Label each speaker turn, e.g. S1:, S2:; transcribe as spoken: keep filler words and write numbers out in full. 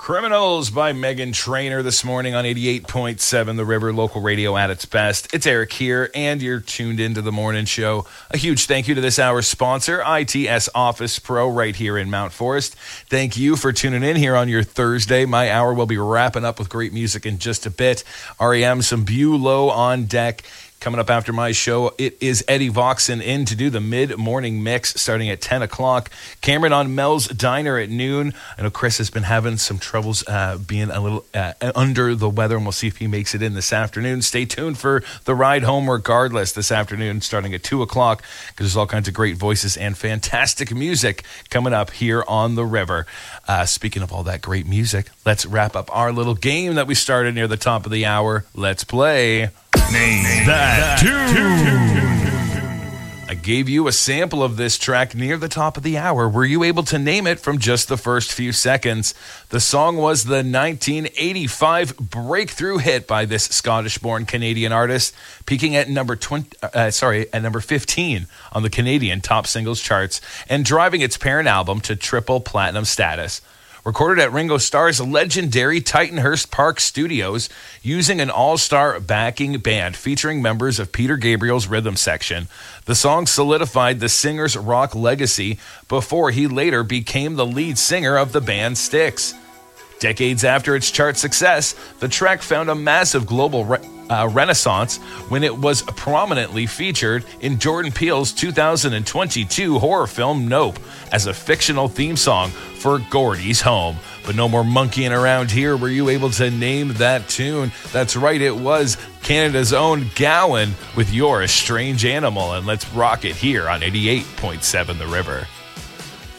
S1: Criminals by Meghan Trainor this morning on eighty-eight point seven The River, local radio at its best. It's Eric here, and you're tuned into the morning show. A huge thank you to this hour's sponsor, I T S Office Pro, right here in Mount Forest. Thank you for tuning in here on your Thursday. My hour will be wrapping up with great music in just a bit. R E M, some Bulow on deck. Coming up after my show, it is Eddie Voxon in to do the mid-morning mix starting at ten o'clock. Cameron on Mel's Diner at noon. I know Chris has been having some troubles uh, being a little uh, under the weather, and we'll see if he makes it in this afternoon. Stay tuned for the ride home regardless this afternoon starting at two o'clock because there's all kinds of great voices and fantastic music coming up here on the river. Uh, speaking of all that great music, let's wrap up our little game that we started near the top of the hour. Let's play...
S2: Name, Name that, that tune.
S1: I gave you a sample of this track near the top of the hour. Were you able to name it from just the first few seconds? The song was the nineteen eighty-five breakthrough hit by this Scottish-born Canadian artist, peaking at number twenty. Uh, sorry, at number fifteen on the Canadian top singles charts and driving its parent album to triple platinum status. Recorded at Ringo Starr's legendary Titanhurst Park Studios using an all-star backing band featuring members of Peter Gabriel's rhythm section. The song solidified the singer's rock legacy before he later became the lead singer of the band Styx. Decades after its chart success, the track found a massive global re- uh, renaissance when it was prominently featured in Jordan Peele's two thousand twenty-two horror film Nope as a fictional theme song for Gordy's Home. But no more monkeying around here. Were you able to name that tune? That's right, it was Canada's own Gowan with You're a Strange Animal. And let's rock it here on eighty-eight point seven The River.